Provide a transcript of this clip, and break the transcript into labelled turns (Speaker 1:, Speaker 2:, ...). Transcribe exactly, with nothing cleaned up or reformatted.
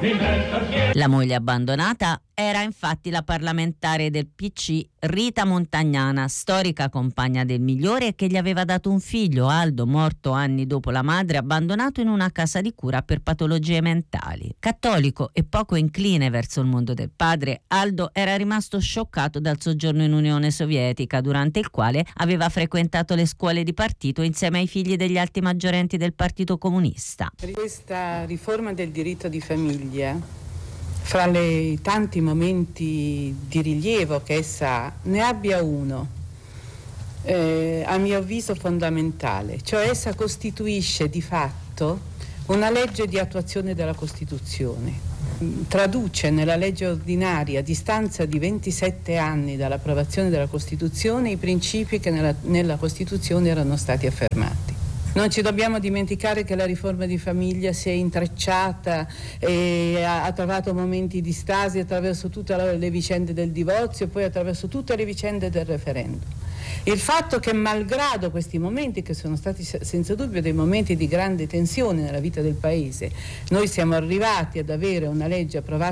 Speaker 1: La moglie abbandonata era infatti la parlamentare del P C Rita Montagnana, storica compagna del Migliore, che gli aveva dato un figlio, Aldo, morto anni dopo la madre, abbandonato in una casa di cura per patologie mentali. Cattolico e poco incline verso il mondo del padre, Aldo era rimasto scioccato dal soggiorno in Unione Sovietica, durante il quale aveva frequentato le scuole di partito insieme ai figli degli alti maggiorenti del Partito Comunista.
Speaker 2: Questa riforma del diritto di famiglia, fra i tanti momenti di rilievo che essa ha, ne abbia uno, eh, a mio avviso fondamentale, cioè essa costituisce di fatto una legge di attuazione della Costituzione, traduce nella legge ordinaria a distanza di ventisette anni dall'approvazione della Costituzione i principi che nella, nella Costituzione erano stati affermati. Non ci dobbiamo dimenticare che la riforma di famiglia si è intrecciata e ha, ha trovato momenti di stasi attraverso tutte le vicende del divorzio e poi attraverso tutte le vicende del referendum. Il fatto che, malgrado questi momenti, che sono stati senza dubbio dei momenti di grande tensione nella vita del Paese, noi siamo arrivati ad avere una legge approvata